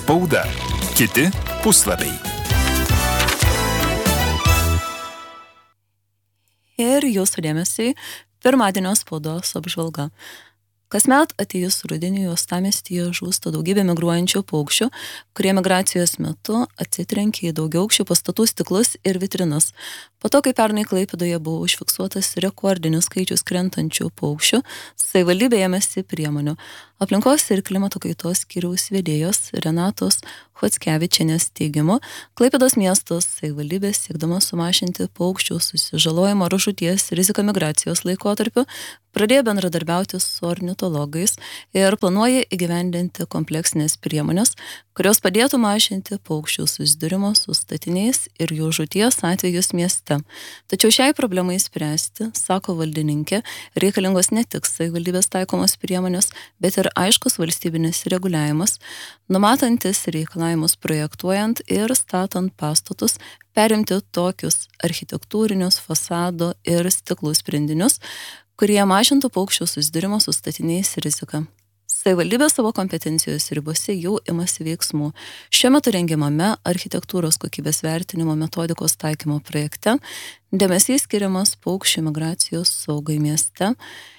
Spauda. Kiti puslapiai. Ir jūsų dėmesiui pirmadienio spaudos apžvalga. Kasmet atėjus rudeniui uostamiestyje žūsta daugybė migruojančių paukščių, kurie migracijos metu atsitrenkia į daugiaaukščių pastatų stiklus ir vitrinas. Po to, kai pernai Klaipėdoje buvo užfiksuotas rekordinis skaičius krentančių paukščių, savivaldybė ėmėsi priemonių. Aplinkos ir klimato kaitos skyriaus vedėjos Renatos Chockevičienės teigimu, Klaipėdos miestos savivaldybė siekdama sumažinti paukščių susižalojimo ar žūties riziką migracijos laikotarpiu, pradėjo bendradarbiauti su ornitologais ir planuoja įgyvendinti kompleksinės priemonės, kurios padėtų mažinti paukščių susidūrimo su statiniais ir jų žūties atvejus mieste. Tačiau šiai problemai spręsti, sako valdininkė, reikalingos ne tik savivaldybės taikomos priemonės, bet ir aiškus valstybinis reguliavimas, numatantis reikalavimus projektuojant ir statant pastatus, perimti tokius architektūrinius, fasado ir stiklų sprendinius, kurie mažintų paukščių susidūrimo su statiniais riziką. Savivaldybė savo kompetencijos ribose jau imasi veiksmų. Šiuo metu rengiamame architektūros kokybės vertinimo metodikos taikymo projekte dėmesys skiriamas paukščių migracijos saugai mieste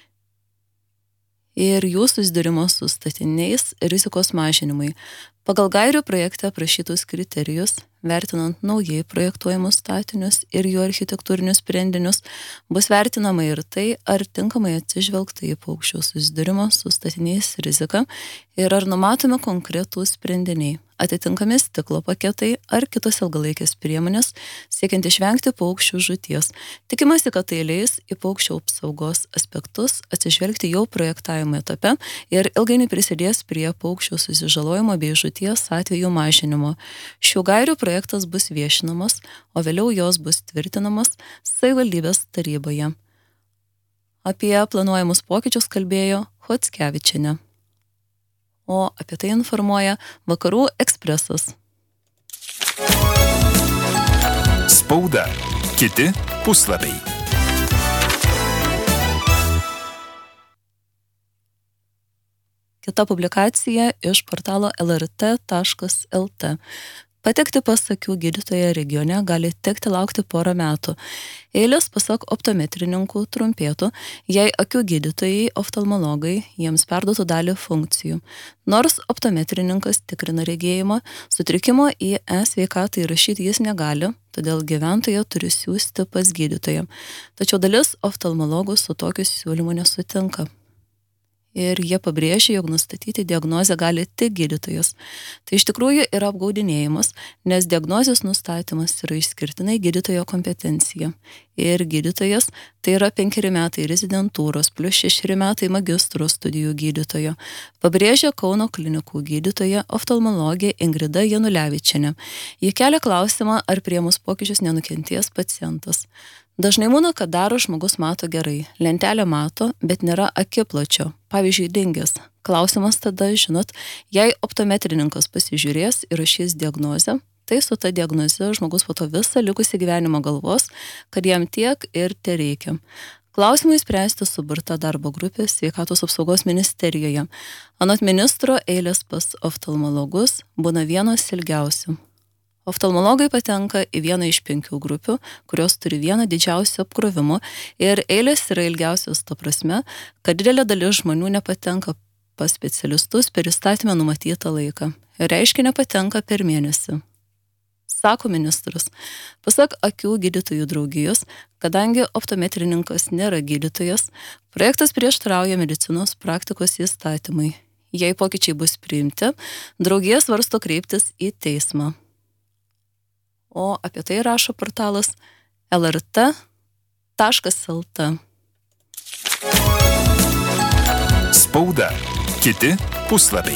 ir jų susidūrimo su statiniais rizikos mažinimui. Pagal gairių projekte aprašytus kriterijus, vertinant naujai projektuojamus statinius ir jų architektūrinius sprendinius, bus vertinama ir tai, ar tinkamai atsižvelgta į paukščių susidūrimo su statiniais riziką ir ar numatomi konkretūs sprendiniai, atitinkami stiklo paketai ar kitos ilgalaikės priemonės, siekiant išvengti paukščių žūties. Tikimasi, kad tai leis į paukščių apsaugos aspektus atsižvelgti jau projektavimo etape ir ilgainiui prisidės prie paukščių susižalojimo bei žūties atvejų mažinimo. Šių gairių projektas bus viešinamas, o vėliau jos bus tvirtinamas savivaldybės taryboje. Apie planuojamus pokyčius kalbėjo Chockevičienė. O apie tai informuoja Vakarų ekspresas. Spauda. Kiti puslapiai. Kita publikacija iš portalo lrt.lt. Patekti pas akių gydytoją regione gali tekti laukti porą metų. Eilės, pasak optometrininkų, trumpėtų, jei akių gydytojai, oftalmologai jiems perduotų dalį funkcijų. Nors optometrininkas tikrina regėjimą, sutrikimo į e-sveikatą įrašyti jis negali, todėl gyventoja turi siųsti pas gydytoją. Tačiau dalis oftalmologų su tokiu siūlymu nesutinka. Ir jie pabrėžia, jog nustatyti diagnozę gali tik gydytojas. Tai iš tikrųjų yra apgaudinėjimas, nes diagnozės nustatymas yra išskirtinai gydytojo kompetencija. Ir gydytojas tai yra 5 metai rezidentūros plus 6 metai magistro studijų gydytojo. Pabrėžia Kauno klinikų gydytoja oftalmologė Ingrida Janulevičienė. Ji kelia klausimą, ar priėmus pokyčius nenukentės pacientas. Dažnai būna, kad daro žmogus mato gerai, lentelę mato, bet nėra akipločio, pavyzdžiui, dingęs. Klausimas tada, žinot, jei optometrininkas pasižiūrės ir rašys diagnozę, tai su ta diagnoze žmogus po to visą likusį gyvenimą galvos, kad jam tiek ir tereikia. Klausimui spręsti suburta darbo grupė Sveikatos apsaugos ministerijoje. Anot ministro, eilės pas oftalmologus būna vienos ilgiausių. Oftalmologai patenka į vieną iš 5 grupių, kurios turi vieną didžiausių apkrovimų ir eilės yra ilgiausios ta prasme, kad didelė dalis žmonių nepatenka pas specialistus per įstatymę numatytą laiką. Reiškia nepatenka per mėnesį. Sako ministras. Pasak akių gydytojų draugijos, kadangi optometrininkas nėra gydytojas, projektas prieštarauja medicinos praktikos įstatymai. Jei pokyčiai bus priimti, draugija svarsto kreiptis į teismą. O apie tai rašo portalas lrt.lt. Spauda. Kiti puslapiai.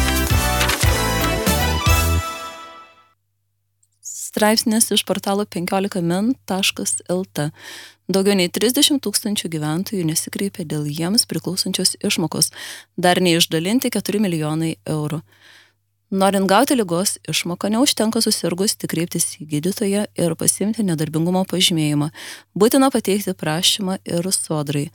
Straipsnis iš portalo 15min.lt. Daugiau nei 30 000 gyventojų nesikreipė dėl jiems priklausančios išmokos, dar neišdalinti 4 milijonai eurų. Norint gauti ligos išmoką, neužtenka susirgus tik kreiptis į gydytoją ir pasiimti nedarbingumo pažymėjimą. Būtina pateikti prašymą ir sodrai.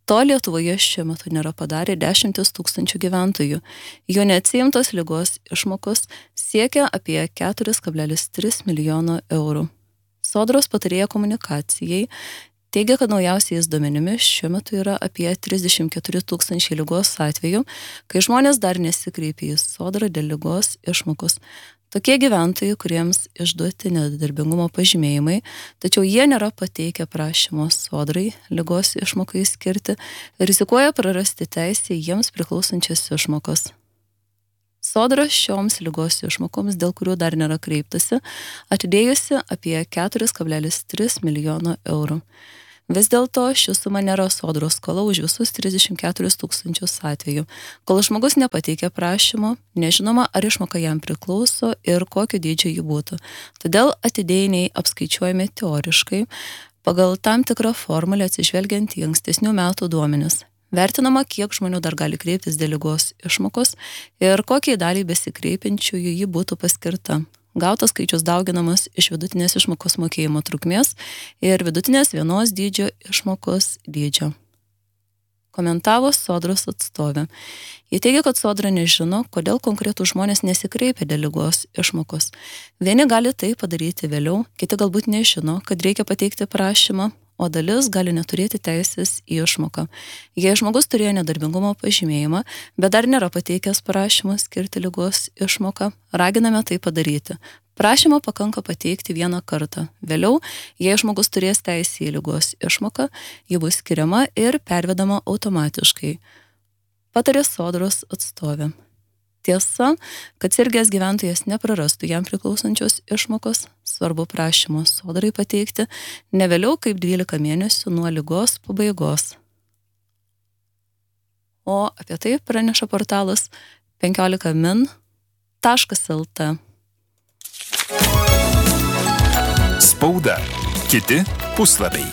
To Lietuvoje šiuo metu nėra padarę 10 000 gyventojų. Jo neatsiimtos ligos išmokos siekia apie 4,3 milijono eurų. Sodros patarėja komunikacijai teigia, kad naujausiais duomenimis šiuo metu yra apie 34 000 ligos atvejų, kai žmonės dar nesikreipia į sodrą dėl ligos išmokos. Tokie gyventojai, kuriems išduoti nedarbingumo pažymėjimai, tačiau jie nėra pateikę prašymo sodrai ligos išmokai skirti, rizikuoja prarasti teisę jiems priklausančias išmokas. Sodra šioms ligos išmokoms, dėl kurių dar nėra kreiptasi, atidėjusi apie 4,3 milijono eurų. Vis dėlto ši suma nėra sodros skola už visus 34 000 atvejų. Kol žmogus nepateikė prašymo, nežinoma, ar išmoka jam priklauso ir kokio dydžio jį būtų. Todėl atidėjiniai apskaičiuojami teoriškai pagal tam tikrą formulę atsižvelgiant į ankstesnių metų duomenis. Vertinama, kiek žmonių dar gali kreiptis dėl ligos išmokos ir kokiai daliai besikreipiančiųjų ji būtų paskirta. Gautas skaičius dauginamas iš vidutinės išmokos mokėjimo trukmės ir vidutinės vienos dydžio išmokos dydžio. Komentavo sodros atstovė. Jie teigia, kad sodra nežino, kodėl konkretų žmonės nesikreipia dėl ligos išmokos. Vieni gali tai padaryti vėliau, kiti galbūt nežino, kad reikia pateikti prašymą, o dalis gali neturėti teisės į išmoką. Jei žmogus turėjo nedarbingumo pažymėjimą, bet dar nėra pateikęs prašymą skirti ligos išmoką, raginame tai padaryti. Prašymą pakanka pateikti vieną kartą. Vėliau, jei žmogus turės teisę į ligos išmoką, ji bus skiriama ir pervedama automatiškai. Patarė sodros atstovė. Tiesa, kad sirgęs gyventojas neprarastų jam priklausančios išmokos, svarbu prašymo sodrai pateikti ne vėliau kaip 12 mėnesių nuo ligos pabaigos. O apie tai praneša portalas 15min.lt. Spauda. Kiti puslapiai.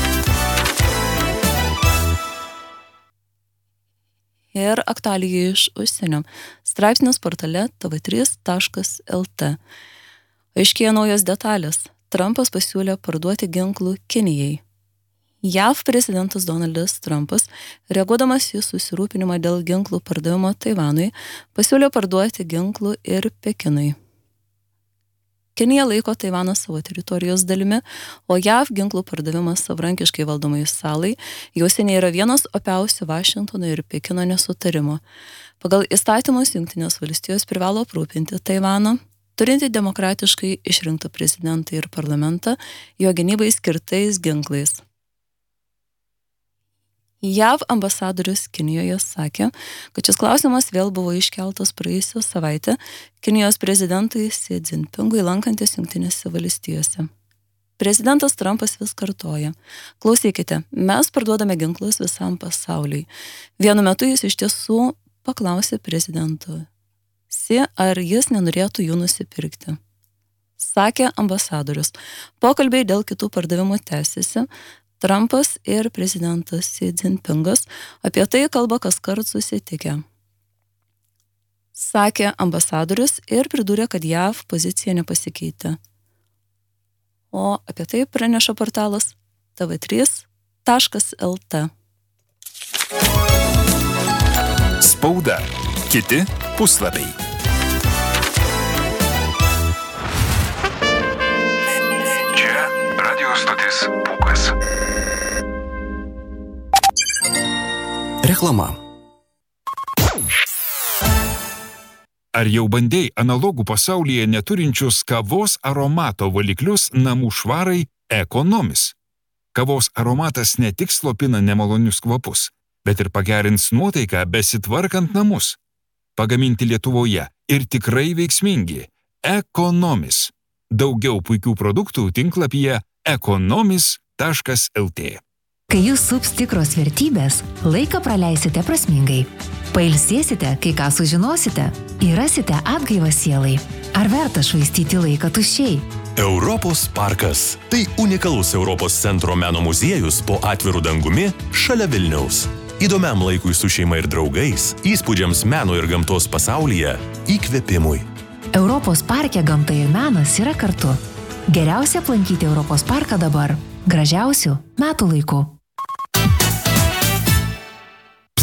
Ir aktualijų iš užsienio. Straipsnis portale tv3.lt. Aiškėja naujos detalės. Trumpas pasiūlė parduoti ginklų Kinijai. JAV prezidentas Donaldas Trumpas, reaguodamas į susirūpinimą dėl ginklų pardavimo Taivanui, pasiūlė parduoti ginklų ir Pekinui. Kinija laiko Taivaną savo teritorijos dalimi, o JAV ginklų pardavimas savarankiškai valdomai salai jau seniai yra vienas opiausių Vašingtono ir Pekino nesutarimo. Pagal įstatymus Jungtinės valstijos privalo aprūpinti Taivaną, turinti demokratiškai išrinktą prezidentą ir parlamentą, jo gynybai skirtais ginklais. JAV ambasadorius Kinijoje sakė, kad šis klausimas vėl buvo iškeltas praėjusią savaitę Kinijos prezidentui Xi Jinpingui lankantis Jungtinėse valstijose. Prezidentas Trumpas vis kartoja: klausykite, mes parduodame ginklus visam pasauliui. Vienu metu jis iš tiesų paklausė prezidento Xi, ar jis nenorėtų jų nusipirkti. Sakė ambasadorius. Pokalbiai dėl kitų pardavimų tęsiasi. Trumpas ir prezidentas Xi Jinpingas apie tai kalba kaskart susitikę. Sakė ambasadorius ir pridūrė, kad JAV pozicija nepasikeitė. O apie tai praneša portalas tv3.lt. Spauda. Kiti puslapiai. Čia radio stotis Pūkas. Reklama. Ar jau bandei analogų pasaulyje neturinčius kavos aromato valiklius namų švarai Economis? Kavos aromatas ne tik slopina nemalonius kvapus, bet ir pagerins nuotaiką besitvarkant namus. Pagaminti Lietuvoje ir tikrai veiksmingi. Economis. Daugiau puikių produktų tinklapyje economis.lt. Kai jūs sups tikros vertybės, laiką praleisite prasmingai. Pailsėsite, kai ką sužinosite, įrasite atgaivą sielai. Ar verta švaistyti laiką tuščiai? Europos parkas. Tai unikalus Europos centro meno muziejus po atviru dangumi šalia Vilniaus. Įdomiam laikui su šeima ir draugais, įspūdžiams meno ir gamtos pasaulyje, įkvėpimui. Europos parke gamta ir menas yra kartu. Geriausia aplankyti Europos parką dabar, gražiausių metų laiku.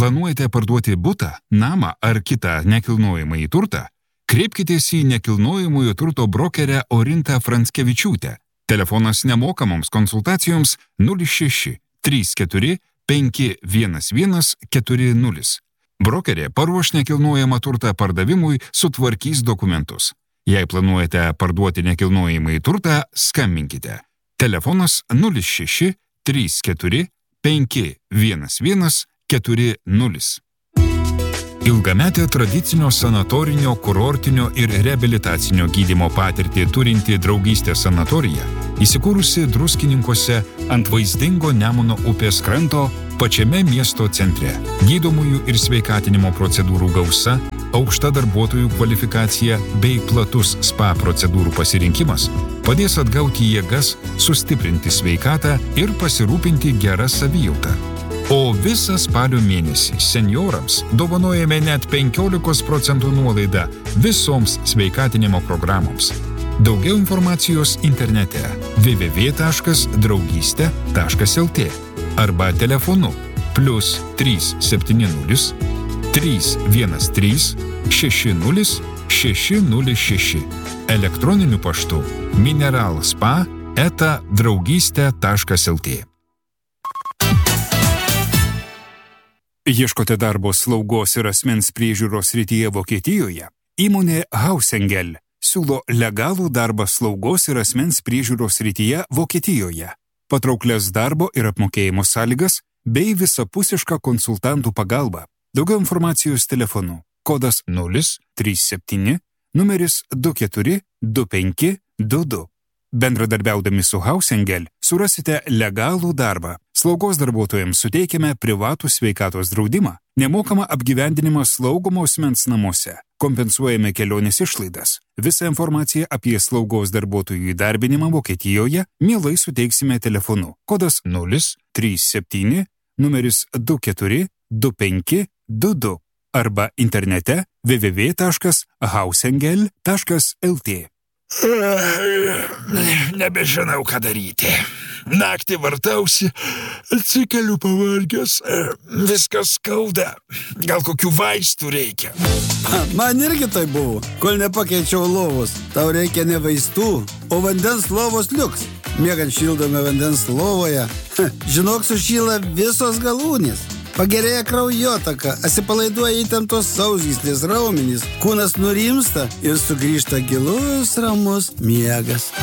Planuojate parduoti butą, namą ar kitą nekilnojamąjį turtą? Kreipkitės į nekilnojamojo turto brokerę Orintą Franskevičiūtę. Telefonas nemokamoms konsultacijoms 06 34 511 40. Brokerė paruoš nekilnojamą turtą pardavimui, sutvarkys dokumentus. Jei planuojate parduoti nekilnojamąjį turtą, skambinkite. Telefonas 06 34 511 40. Ilgametę tradicinio sanatorinio, kurortinio ir reabilitacinio gydymo patirtį turinti Draugystė sanatorija, įsikūrusi Druskininkuose ant vaizdingo Nemuno upės kranto pačiame miesto centre. Gydomųjų ir sveikatinimo procedūrų gausa, aukšta darbuotojų kvalifikacija bei platus spa procedūrų pasirinkimas padės atgauti jėgas, sustiprinti sveikatą ir pasirūpinti gerą savijautą. O visą spalio mėnesį senjorams dovanojame net 15% nuolaidą visoms sveikatinimo programoms. Daugiau informacijos internete www.draugystė.lt arba telefonu +370 313 60 606, elektroniniu paštu mineralspa@draugystė.lt. Ieškote darbo slaugos ir asmens priežiūros srityje Vokietijoje? Įmonė Hausengel siūlo legalų darbą slaugos ir asmens priežiūros srityje Vokietijoje, patrauklias darbo ir apmokėjimo sąlygas bei visapusišką konsultantų pagalbą. Daugiau informacijos telefonu kodas 037 numeris 24 25 22. Bendradarbiaudami su Hausengel surasite legalų darbą. Slaugos darbuotojams suteikiame privatų sveikatos draudimą, nemokamą apgyvendinimą slaugomo asmens namuose, kompensuojame kelionės išlaidas. Visą informaciją apie slaugos darbuotojų įdarbinimą Vokietijoje mielai suteiksime telefonu kodas 037 numeris 24 25 22 arba internete www.hausengel.lt. Nebežinau, ką daryti. Naktį vartausi, atsikeliu pavargęs, viskas skauda. Gal kokių vaistų reikia? Man irgi tai buvo, kol nepakeičiau lovos. Tau reikia ne vaistų, o vandens lovos liuks. Miegant šildome vandens lovoje. Žinok, sušyla visos galūnės. Pagerėja kraujotaka, atsipalaiduoja įtemptos sausgyslės raumenys, kūnas nurimsta ir sugrįžta gilus ramus miegas.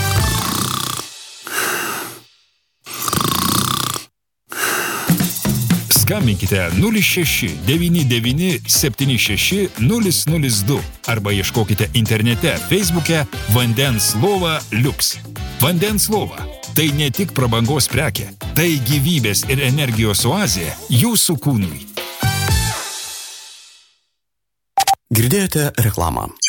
Skambinkite 06 99 76 002 arba ieškokite internete Facebook'e Vandens lova liuks. Vandens lova – tai ne tik prabangos prekė, tai gyvybės ir energijos oazė jūsų kūnui. Girdėjote reklamą.